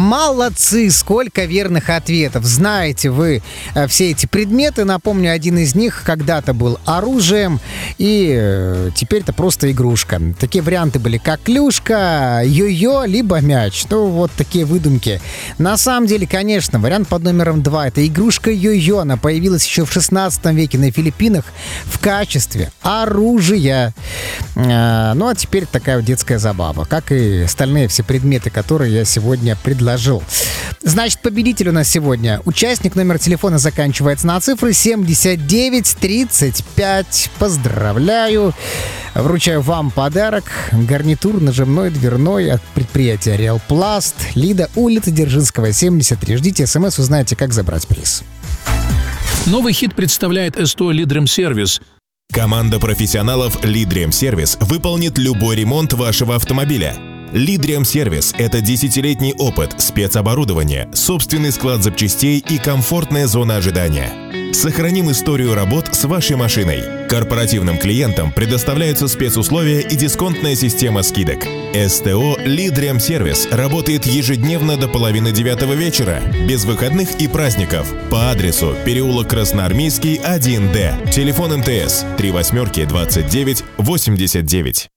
Молодцы, сколько верных ответов. Знаете вы все эти предметы. Напомню, один из них когда-то был оружием, и теперь это просто игрушка. Такие варианты были, как клюшка, йо-йо, либо мяч. Ну, вот такие выдумки. На самом деле, конечно, вариант под номером 2 — это игрушка йо-йо. Она появилась еще в 16 веке на Филиппинах в качестве оружия. Ну, а теперь такая вот детская забава, как и остальные все предметы, которые я сегодня предложил. Значит, победитель у нас сегодня участник. Номер телефона заканчивается на цифры 7935. Поздравляю. Вручаю вам подарок. Гарнитур нажимной дверной от предприятия Реалпласт. Лида, улица Дзержинского, 73. Ждите смс, узнаете, как забрать приз. Новый хит представляет СТО «Лидремсервис». Команда профессионалов «Лидремсервис» выполнит любой ремонт вашего автомобиля. «Лидремсервис» — это 10-летний опыт, спецоборудование, собственный склад запчастей и комфортная зона ожидания. Сохраним историю работ с вашей машиной. Корпоративным клиентам предоставляются спецусловия и дисконтная система скидок. СТО «Лидремсервис» работает ежедневно до 8:30 вечера, без выходных и праздников. По адресу переулок Красноармейский, 1Д. Телефон МТС 38 29 89.